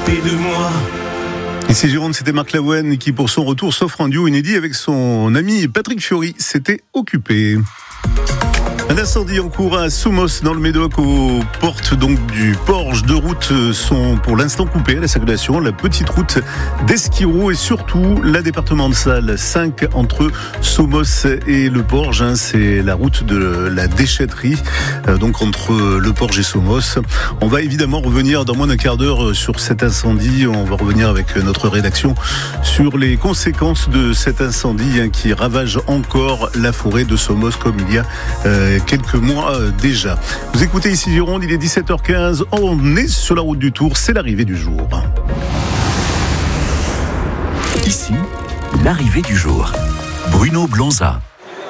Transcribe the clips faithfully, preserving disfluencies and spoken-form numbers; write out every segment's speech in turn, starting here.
s'occuper de moi. Ici Gironde, c'était Marc Lavoine qui pour son retour s'offre un duo inédit avec son ami Patrick Fiori. C'était Occupé. Un incendie en cours à Soumos dans le Médoc aux portes donc du Porge. Deux routes sont pour l'instant coupées à la circulation. La petite route d'Esquirot et surtout la départementale cinq entre Soumos et le Porge. C'est la route de la déchetterie, donc entre le Porge et Soumos. On va évidemment revenir dans moins d'un quart d'heure sur cet incendie. On va revenir avec notre rédaction sur les conséquences de cet incendie qui ravage encore la forêt de Soumos comme il y a euh, quelques mois euh, déjà. Vous écoutez ici Gironde, il est dix-sept heures quinze, on est sur la route du Tour, c'est l'arrivée du jour. Ici, l'arrivée du jour. Bruno Blonza.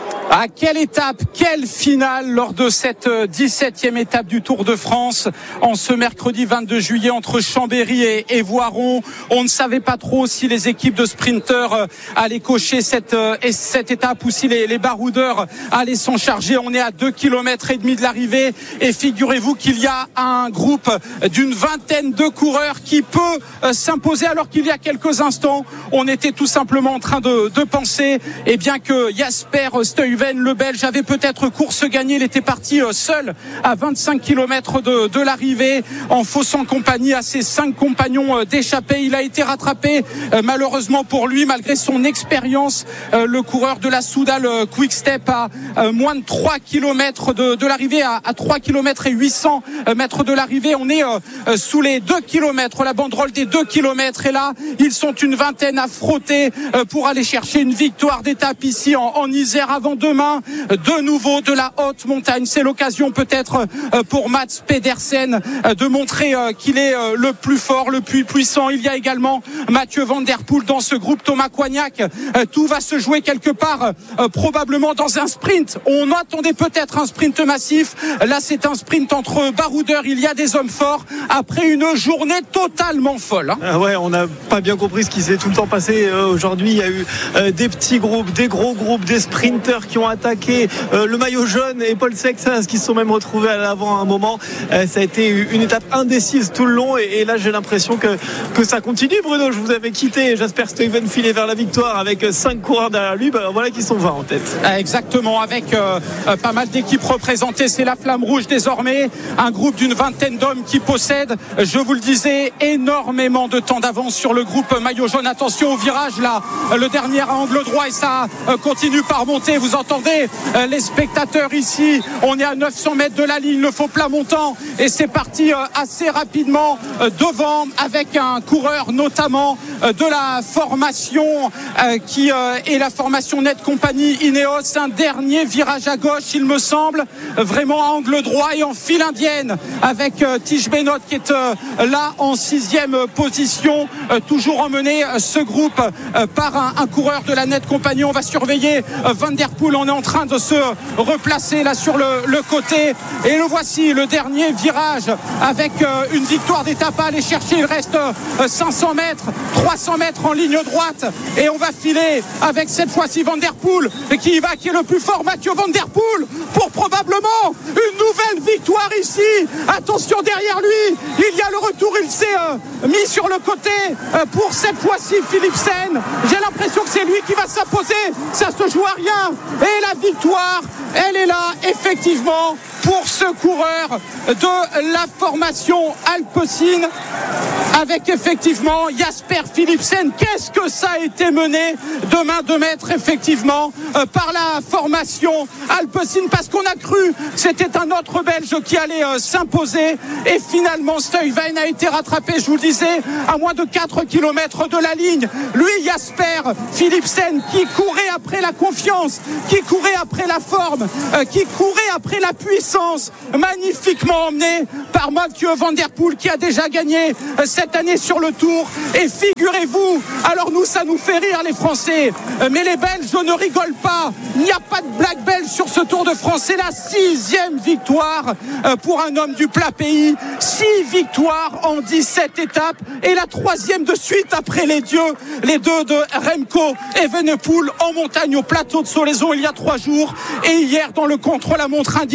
À quelle étape, quelle finale lors de cette dix-septième étape du Tour de France en ce mercredi vingt-deux juillet entre Chambéry et, et Voiron. On ne savait pas trop si les équipes de sprinteurs allaient cocher cette, cette étape ou si les, les baroudeurs allaient s'en charger. On est à deux kilomètres et demi de l'arrivée et figurez-vous qu'il y a un groupe d'une vingtaine de coureurs qui peut s'imposer alors qu'il y a quelques instants, on était tout simplement en train de, de penser eh bien que Jasper Stuyven, le Belge, avait peut-être course gagnée. Il était parti seul à vingt-cinq kilomètres de, de l'arrivée en faussant compagnie à ses cinq compagnons d'échappée. Il a été rattrapé malheureusement pour lui malgré son expérience. Le coureur de la Soudal Quick Step à moins de trois kilomètres de, de l'arrivée, à, à trois kilomètres et huit cents mètres de l'arrivée. On est sous les deux kilomètres, la banderole des deux kilomètres. Et là, ils sont une vingtaine à frotter pour aller chercher une victoire d'étape ici en, en Isère avant demain, de nouveau de la haute montagne. C'est l'occasion peut-être pour Mats Pedersen de montrer qu'il est le plus fort, le plus puissant. Il y a également Mathieu Van Der Poel dans ce groupe, Thomas Coignac. Tout va se jouer quelque part, probablement dans un sprint. On attendait peut-être un sprint massif. Là, c'est un sprint entre baroudeurs. Il y a des hommes forts après une journée totalement folle. Ah ouais, on n'a pas bien compris ce qui s'est tout le temps passé aujourd'hui. Il y a eu des petits groupes, des gros groupes, des sprinteurs qui ont attaqué euh, le maillot jaune et Paul Sexas qui se sont même retrouvés à l'avant à un moment. Euh, ça a été une étape indécise tout le long et, et là j'ai l'impression que, que ça continue. Bruno, je vous avais quitté, Jasper Stuyven filait vers la victoire avec cinq coureurs derrière lui, ben, voilà qui sont vingt en tête. Exactement, avec euh, pas mal d'équipes représentées. C'est la Flamme Rouge désormais, un groupe d'une vingtaine d'hommes qui possède, je vous le disais, énormément de temps d'avance sur le groupe maillot jaune. Attention au virage là, le dernier à angle droit et ça continue par monter. Vous entendez les spectateurs ici, on est à neuf cents mètres de la ligne, le faux plat montant et c'est parti assez rapidement devant avec un coureur notamment de la formation qui est la formation Net Company Ineos. Un dernier virage à gauche il me semble, vraiment à angle droit et en file indienne avec Tige Benoît qui est là en sixième position, toujours emmené ce groupe par un, un coureur de la Net Company. On va surveiller Van Der Poel, on est en train de se replacer là sur le, le côté et le voici, le dernier virage avec euh, une victoire d'étape à aller chercher. Il reste euh, cinq cents mètres, trois cents mètres en ligne droite et on va filer avec cette fois-ci Van Der Poel qui y va, qui est le plus fort, Mathieu Van Der Poel, pour probablement une nouvelle victoire ici. Attention derrière lui, il y a le retour, il s'est euh, mis sur le côté euh, pour cette fois-ci Philipsen. J'ai l'impression que c'est lui qui va s'imposer, ça se joue à rien et la victoire, elle est là effectivement pour ce coureur de la formation Alpecin avec effectivement Jasper Philipsen. Qu'est-ce que ça a été mené de main de maître effectivement euh, par la formation Alpecin, parce qu'on a cru que c'était un autre Belge qui allait euh, s'imposer et finalement Stuyven a été rattrapé, je vous le disais, à moins de quatre kilomètres de la ligne. Lui, Jasper Philipsen, qui courait après la confiance, qui courait après la forme, euh, qui courait après la puissance, magnifiquement emmené par Mathieu Van Der Poel qui a déjà gagné euh, cette année sur le Tour. Et figurez-vous, alors nous ça nous fait rire les Français, euh, mais les Belges ne rigolent pas, il n'y a pas de blague belge sur ce Tour de France. C'est la sixième victoire euh, pour un homme du plat pays, six victoires en dix-sept étapes et la troisième de suite après les dieux, les deux de Remco Evenepoel en montagne au plateau de Solaizon il y a trois jours et hier dans le contre-la-montre individuel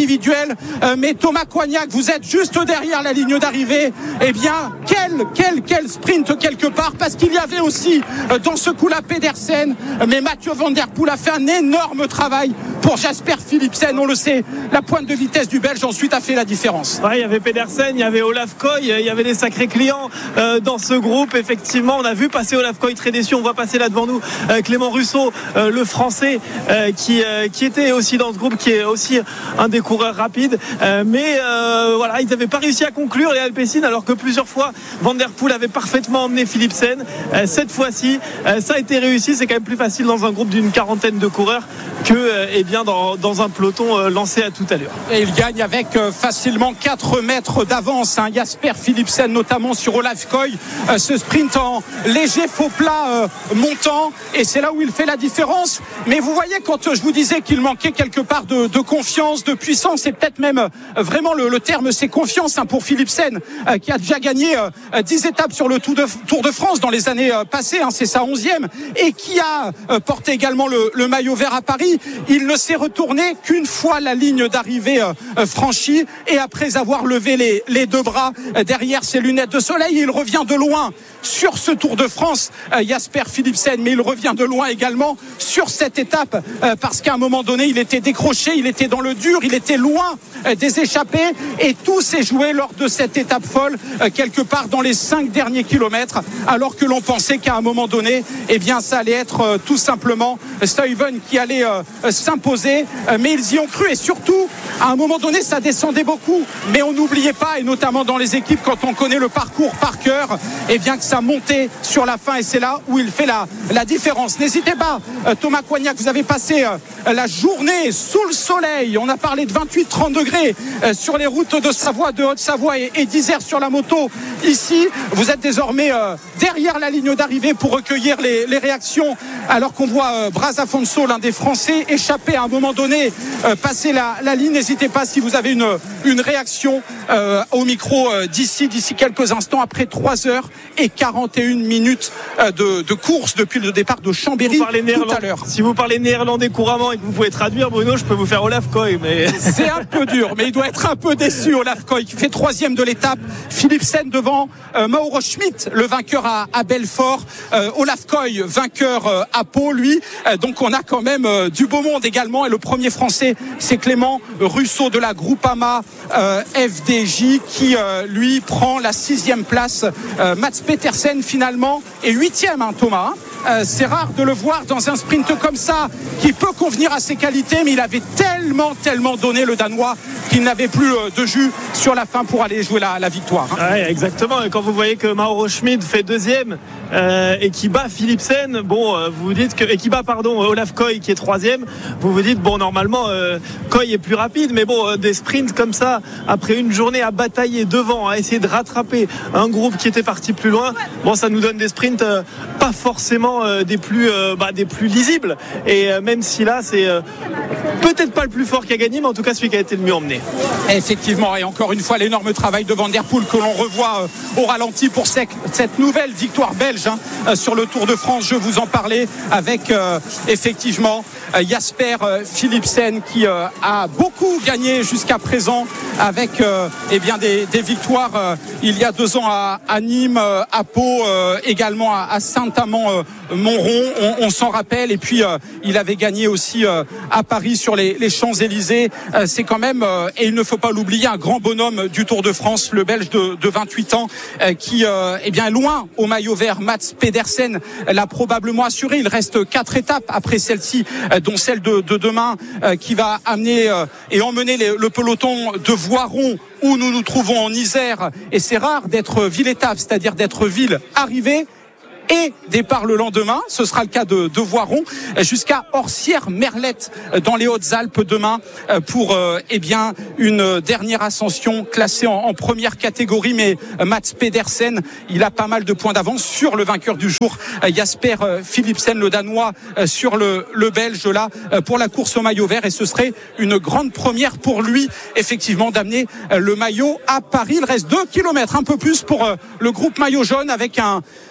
belle. Euh, mais Thomas Coignac, vous êtes juste derrière la ligne d'arrivée. Eh bien, quel, quel, quel sprint quelque part, parce qu'il y avait aussi euh, dans ce coup-là Pedersen. Mais Mathieu Van Der Poel a fait un énorme travail pour Jasper Philipsen. On le sait, la pointe de vitesse du Belge ensuite a fait la différence. Ouais, il y avait Pedersen, il y avait Olaf Koy, il y avait des sacrés clients euh, dans ce groupe. Effectivement, on a vu passer Olaf Koy très déçu. On voit passer là devant nous euh, Clément Russo, euh, le Français, euh, qui, euh, qui était aussi dans ce groupe, qui est aussi un des coureurs rapides. Euh, mais euh, voilà, ils n'avaient pas réussi à conclure les Alpecin, alors que plusieurs fois Van Der Poel avait parfaitement emmené Philipsen. Euh, cette fois-ci, euh, ça a été réussi. C'est quand même plus facile dans un groupe d'une quarantaine de coureurs que euh, eh bien dans, dans un peloton euh, lancé à toute allure. Et il gagne avec euh, facilement quatre mètres d'avance, hein, Jasper Philipsen, notamment sur Olaf Koy. Euh, ce sprint en léger faux plat euh, montant, et c'est là où il fait la différence. Mais vous voyez, quand euh, je vous disais qu'il manquait quelque part de, de confiance, de puissance, et peut-être même euh, vraiment le, le terme c'est confiance, hein, pour Philipsen, euh, qui a déjà gagné euh, dix étapes sur le Tour de, Tour de France dans les années euh, passées, hein, c'est sa onzième, et qui a euh, porté également le, le maillot vert à Paris. Il ne s'est retourné qu'une fois la ligne d'arrivée euh, franchie, et après avoir levé les, les deux bras euh, derrière ses lunettes de soleil, il revient de loin sur ce Tour de France, euh, Jasper Philipsen, mais il revient de loin également sur cette étape, euh, parce qu'à un moment donné il était décroché, il était dans le dur, il était loin euh, des échappées, et tout s'est joué lors de cette étape folle, euh, quelque part dans les cinq derniers kilomètres, alors que l'on pensait qu'à un moment donné, eh bien ça allait être euh, tout simplement Stuyven qui allait euh, s'imposer, euh, mais ils y ont cru, et surtout à un moment donné ça descendait beaucoup, mais on n'oubliait pas, et notamment dans les équipes quand on connaît le parcours par cœur, eh bien que ça montait sur la fin, et c'est là où il fait la, la différence. N'hésitez pas, euh, Thomas Coignac, vous avez passé euh, la journée sous le soleil, on a parlé de vingt-huit trente degrés euh, sur les routes de Savoie, de Haute-Savoie et, et d'Isère sur la moto. Ici, vous êtes désormais euh, derrière la ligne d'arrivée pour recueillir les, les réactions, alors qu'on voit euh, Braz Afonso, l'un des Français, échapper à un moment donné, euh, passer la, la ligne. N'hésitez pas si vous avez une, une réaction euh, au micro euh, d'ici, d'ici quelques instants, après trois heures et quarante et une minutes euh, de, de course depuis le départ de Chambéry tout à l'heure. Si vous parlez néerlandais couramment et que vous pouvez traduire, Bruno, je peux vous faire Olaf Koy, mais c'est un peu dur, mais il doit être un peu déçu, Olaf Koy, qui fait troisième de l'étape. Philipsen devant euh, Mauro Schmidt, le vainqueur à, à Belfort. Euh, Olaf Koy, vainqueur euh, à Pau, lui. Euh, donc on a quand même euh, du beau monde également. Et le premier français, c'est Clément Russo de la Groupama euh, F D J, qui euh, lui prend la sixième place. Euh, Mats Pedersen finalement est huitième, hein, Thomas. Hein. Euh, c'est rare de le voir dans un sprint comme ça, qui peut convenir à ses qualités, mais il avait tellement, tellement donné, le Danois, qu'il n'avait plus euh, de jus sur la fin pour aller jouer la, la victoire. Hein. Ouais, exactement. Et quand vous voyez que Mauro Schmidt fait deuxième euh, et qui bat Philipsen, bon, euh, vous vous dites que, et qui bat pardon Olaf Koy qui est troisième, vous vous dites bon, normalement euh, Koy est plus rapide, mais bon, euh, des sprints comme ça après une journée à batailler devant, à essayer de rattraper un groupe qui était parti plus loin, bon, ça nous donne des sprints euh, pas forcément euh, des plus euh, bah, des plus lisibles. Et euh, même si là c'est euh, peut-être pas le plus fort qui a gagné, mais en tout cas celui qui a été le mieux emmené. Effectivement, et encore une fois l'énorme travail de Van Der Poel que l'on revoit euh, au ralenti pour cette, cette nouvelle victoire belge, hein, euh, sur le Tour de France. Je vous en parlais avec euh, effectivement euh, Jasper euh, Philipsen qui euh, a beaucoup gagné jusqu'à présent avec euh, eh bien des, des victoires euh, il y a deux ans à, à Nîmes, euh, à Pau, euh, également à, à Saint-Amand-Montrond, euh, on, on s'en rappelle, et puis euh, il avait gagné aussi euh, à Paris sur les, les Champs-Élysées. Euh, c'est quand même, euh, et il ne faut pas l'oublier, un grand bonhomme du Tour de France, le Belge de, de vingt-huit ans, euh, qui euh, est bien loin au maillot vert. Mats Pedersen l'a probablement assuré. Il reste quatre étapes après celle-ci, euh, dont celle de, de demain, euh, qui va amener euh, et emmener les, le peloton de Voiron, où nous nous trouvons en Isère. Et c'est rare d'être ville-étape, c'est-à-dire d'être ville arrivée et départ le lendemain. Ce sera le cas de, de Voiron, jusqu'à Orsières-Merlette dans les Hautes-Alpes demain, pour euh, eh bien une dernière ascension classée en, en première catégorie. Mais Mats Pedersen, il a pas mal de points d'avance sur le vainqueur du jour, Jasper Philipsen, le Danois, sur le, le Belge là, pour la course au maillot vert. Et ce serait une grande première pour lui, effectivement, d'amener le maillot à Paris. Il reste deux kilomètres, un peu plus, pour le groupe maillot jaune, avec un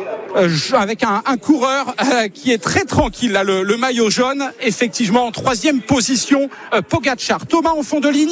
euh, avec un, un coureur euh, qui est très tranquille, là, le, le maillot jaune. Effectivement, en troisième position, euh, Pogačar. Thomas en fond de ligne ?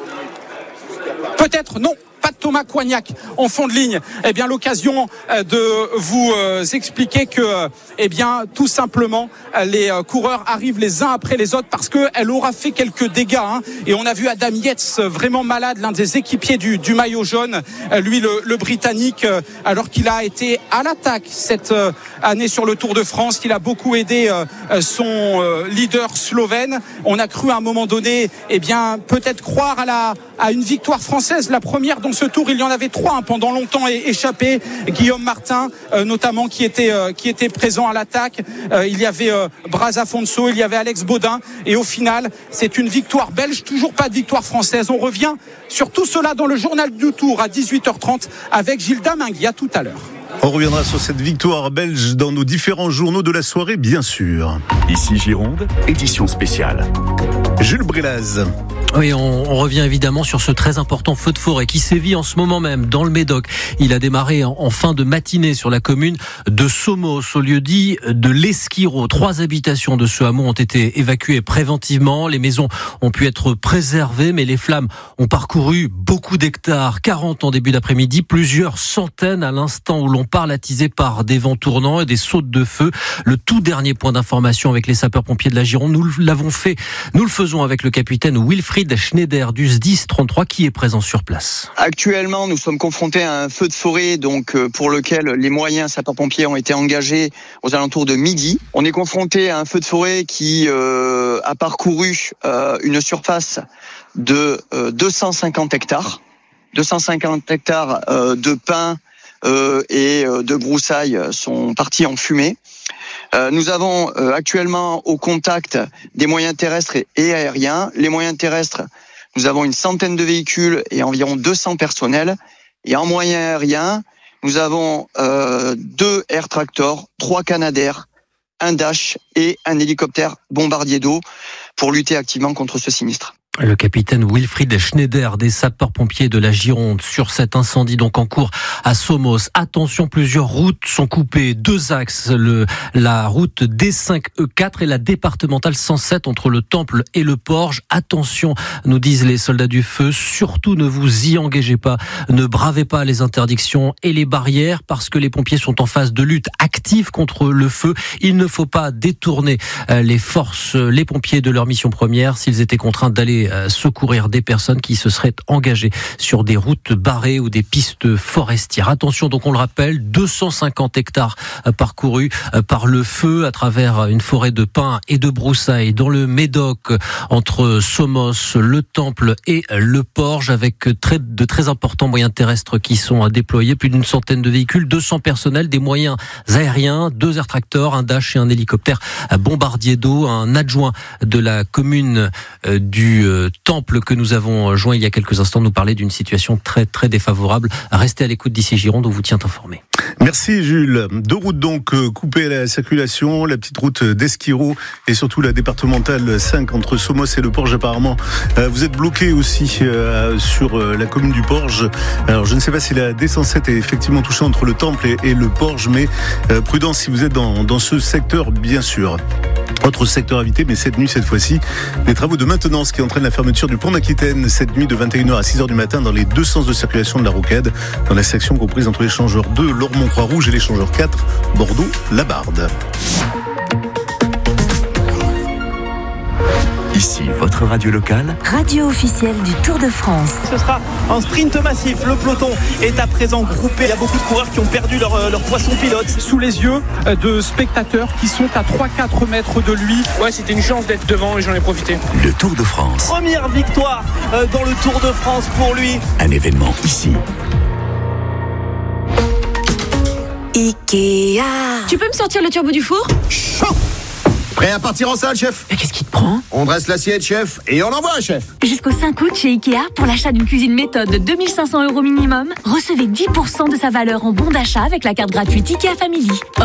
Peut-être non. Pas de Thomas Coignac en fond de ligne. Eh bien, l'occasion de vous expliquer que, eh bien, tout simplement, les coureurs arrivent les uns après les autres parce que elle aura fait quelques dégâts. Hein. Et on a vu Adam Yates vraiment malade, l'un des équipiers du, du maillot jaune. Lui, le, le Britannique, alors qu'il a été à l'attaque cette année sur le Tour de France, qu'il a beaucoup aidé son leader slovène. On a cru à un moment donné, eh bien, peut-être croire à la à une victoire française, la première dans ce tour. Il y en avait trois hein, pendant longtemps échappés. Guillaume Martin euh, notamment qui était euh, qui était présent à l'attaque. Euh, il y avait euh, Braz Afonso, il y avait Alex Baudin et au final c'est une victoire belge, toujours pas de victoire française. On revient sur tout cela dans le journal du Tour à dix-huit heures trente avec Gilles Damingui. À tout à l'heure. On reviendra sur cette victoire belge dans nos différents journaux de la soirée, bien sûr. Ici Gironde, édition spéciale. Jules Brélaz. Oui, on, on revient évidemment sur ce très important feu de forêt qui sévit en ce moment même dans le Médoc. Il a démarré en, en fin de matinée sur la commune de Somos, au lieu dit de l'Esquirot. Trois habitations de ce hameau ont été évacuées préventivement. Les maisons ont pu être préservées, mais les flammes ont parcouru beaucoup d'hectares. quarante en début d'après-midi, plusieurs centaines à l'instant où l'on parle, attisés par des vents tournants et des sautes de feu. Le tout dernier point d'information avec les sapeurs-pompiers de la Gironde, nous l'avons fait, nous le faisons avec le capitaine Wilfried Schneider du S D I S trente-trois qui est présent sur place. Actuellement, nous sommes confrontés à un feu de forêt donc pour lequel les moyens sapeurs-pompiers ont été engagés aux alentours de midi. On est confronté à un feu de forêt qui euh, a parcouru euh, une surface de euh, deux cent cinquante hectares. deux cent cinquante hectares euh, de pins euh, et euh, de broussailles sont partis en fumée. Euh, nous avons euh, actuellement au contact des moyens terrestres et, et aériens. Les moyens terrestres, nous avons une centaine de véhicules et environ deux cents personnels. Et en moyen aérien, nous avons euh, deux air tractors, trois Canadair, un Dash et un hélicoptère bombardier d'eau pour lutter activement contre ce sinistre. Le capitaine Wilfried Schneider des sapeurs-pompiers de la Gironde sur cet incendie donc en cours à Somos. Attention, plusieurs routes sont coupées, deux axes, le, la route D cinq E quatre et la départementale cent sept entre le Temple et le Porge. Attention, nous disent les soldats du feu, surtout ne vous y engagez pas, ne bravez pas les interdictions et les barrières parce que les pompiers sont en phase de lutte active contre le feu. Il ne faut pas détourner les forces, les pompiers de leur mission première s'ils étaient contraints d'aller secourir des personnes qui se seraient engagées sur des routes barrées ou des pistes forestières. Attention, donc on le rappelle, deux cent cinquante hectares parcourus par le feu à travers une forêt de pins et de broussailles dans le Médoc entre Somos, le Temple et le Porge avec très, de très importants moyens terrestres qui sont déployés, plus d'une centaine de véhicules, deux cents personnels, des moyens aériens, deux air tracteurs, un Dash et un hélicoptère bombardier d'eau, un adjoint de la commune du Temple que nous avons joint il y a quelques instants nous parlait d'une situation très très défavorable. Restez à l'écoute d'ici Gironde, on vous tient informé. Merci Jules. Deux routes donc coupées à la circulation, la petite route d'Esquirot et surtout la départementale cinq entre Somos et le Porge apparemment. Vous êtes bloqué aussi sur la commune du Porge. Alors je ne sais pas si la D cent sept est effectivement touchée entre le Temple et, et le Porge, mais prudence si vous êtes dans, dans ce secteur bien sûr. Autre secteur invité, mais cette nuit, cette fois-ci, des travaux de maintenance qui entraînent la fermeture du pont d'Aquitaine cette nuit de vingt et une heures à six heures du matin dans les deux sens de circulation de la Rocade, dans la section comprise entre l'échangeur deux, Lormont-Croix-Rouge et l'échangeur quatre, Bordeaux-Labarde. Ici, votre radio locale. Radio officielle du Tour de France. Ce sera un sprint massif. Le peloton est à présent groupé. Il y a beaucoup de coureurs qui ont perdu leur, leur poisson pilote. Sous les yeux de spectateurs qui sont à trois à quatre mètres de lui. Ouais, c'était une chance d'être devant et j'en ai profité. Le Tour de France. Première victoire dans le Tour de France pour lui. Un événement ici. Ikea. Tu peux me sortir le turbo du four ? Chaud. Prêt à partir en salle, chef ? Mais qu'est-ce qui te prend ? On dresse l'assiette, chef, et on envoie, chef. Jusqu'au cinq août chez Ikea, pour l'achat d'une cuisine méthode de deux mille cinq cents euros minimum, recevez dix pour cent de sa valeur en bon d'achat avec la carte gratuite Ikea Family.